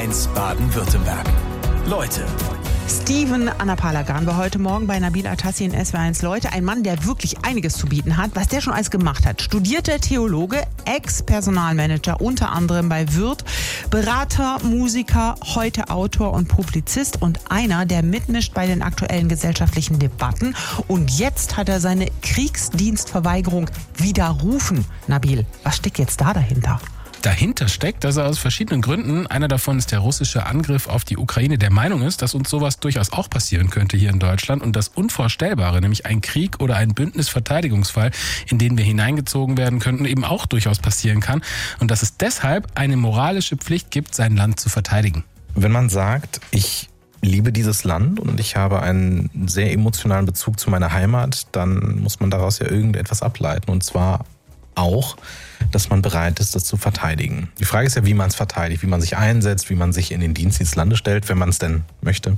SWR1 Baden-Württemberg. Leute. Steven Anapalagan war heute Morgen bei Nabil Atassi in SWR1 Leute. Ein Mann, der wirklich einiges zu bieten hat, was der schon alles gemacht hat. Studierter Theologe, Ex-Personalmanager, unter anderem bei Würth, Berater, Musiker, heute Autor und Publizist und einer, der mitmischt bei den aktuellen gesellschaftlichen Debatten. Und jetzt hat er seine Kriegsdienstverweigerung widerrufen. Nabil, was steckt jetzt da dahinter? Dahinter steckt, dass er aus verschiedenen Gründen, einer davon ist der russische Angriff auf die Ukraine, der Meinung ist, dass uns sowas durchaus auch passieren könnte hier in Deutschland und das Unvorstellbare, nämlich ein Krieg oder ein Bündnisverteidigungsfall, in den wir hineingezogen werden könnten, eben auch durchaus passieren kann und dass es deshalb eine moralische Pflicht gibt, sein Land zu verteidigen. Wenn man sagt, ich liebe dieses Land und ich habe einen sehr emotionalen Bezug zu meiner Heimat, dann muss man daraus ja irgendetwas ableiten und zwar auch, dass man bereit ist, das zu verteidigen. Die Frage ist ja, wie man es verteidigt, wie man sich einsetzt, wie man sich in den Dienst dieses Landes stellt, wenn man es denn möchte.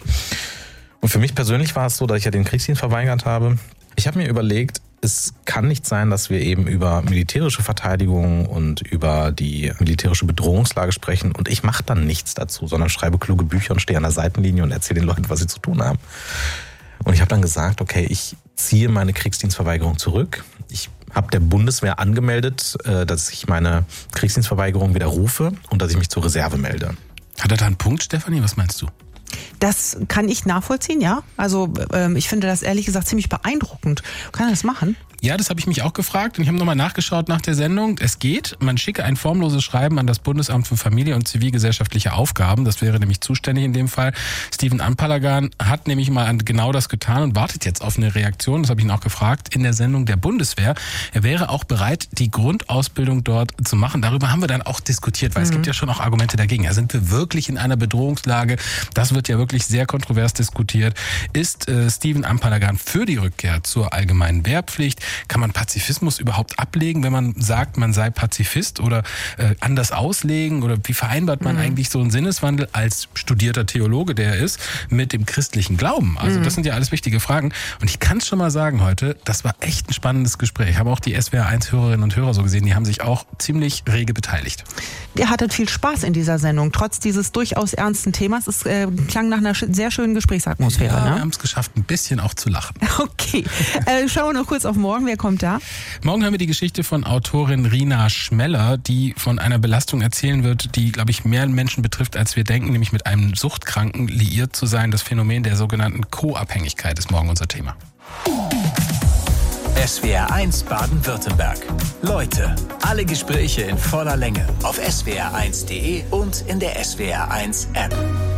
Und für mich persönlich war es so, dass ich ja den Kriegsdienst verweigert habe. Ich habe mir überlegt, es kann nicht sein, dass wir eben über militärische Verteidigung und über die militärische Bedrohungslage sprechen und ich mache dann nichts dazu, sondern schreibe kluge Bücher und stehe an der Seitenlinie und erzähle den Leuten, was sie zu tun haben. Und ich habe dann gesagt, okay, ich ziehe meine Kriegsdienstverweigerung zurück. Ich habe der Bundeswehr angemeldet, dass ich meine Kriegsdienstverweigerung widerrufe und dass ich mich zur Reserve melde. Hat er da einen Punkt, Stefanie? Was meinst du? Das kann ich nachvollziehen, ja. Also ich finde das ehrlich gesagt ziemlich beeindruckend. Kann er das machen? Ja, das habe ich mich auch gefragt und ich habe nochmal nachgeschaut nach der Sendung. Es geht, man schicke ein formloses Schreiben an das Bundesamt für Familie und zivilgesellschaftliche Aufgaben. Das wäre nämlich zuständig in dem Fall. Steven Anpalagan hat nämlich mal genau das getan und wartet jetzt auf eine Reaktion. Das habe ich ihn auch gefragt in der Sendung der Bundeswehr. Er wäre auch bereit, die Grundausbildung dort zu machen. Darüber haben wir dann auch diskutiert, weil es gibt ja schon auch Argumente dagegen. Ja, sind wir wirklich in einer Bedrohungslage? Das wird ja wirklich sehr kontrovers diskutiert. Ist Steven Anpalagan für die Rückkehr zur allgemeinen Wehrpflicht? Kann man Pazifismus überhaupt ablegen, wenn man sagt, man sei Pazifist oder anders auslegen? Oder wie vereinbart man eigentlich so einen Sinneswandel als studierter Theologe, der er ist, mit dem christlichen Glauben? Also das sind ja alles wichtige Fragen. Und ich kann es schon mal sagen heute, das war echt ein spannendes Gespräch. Ich habe auch die SWR1-Hörerinnen und Hörer so gesehen, die haben sich auch ziemlich rege beteiligt. Ihr hattet viel Spaß in dieser Sendung, trotz dieses durchaus ernsten Themas. Es klang nach einer sehr schönen Gesprächsatmosphäre. Ja, ne? Wir haben es geschafft, ein bisschen auch zu lachen. Okay, schauen wir noch kurz auf morgen. Wer kommt da? Morgen hören wir die Geschichte von Autorin Rina Schmeller, die von einer Belastung erzählen wird, die, glaube ich, mehr Menschen betrifft, als wir denken, nämlich mit einem Suchtkranken liiert zu sein. Das Phänomen der sogenannten Co-Abhängigkeit ist morgen unser Thema. SWR1 Baden-Württemberg. Leute, alle Gespräche in voller Länge auf swr1.de und in der SWR1 App.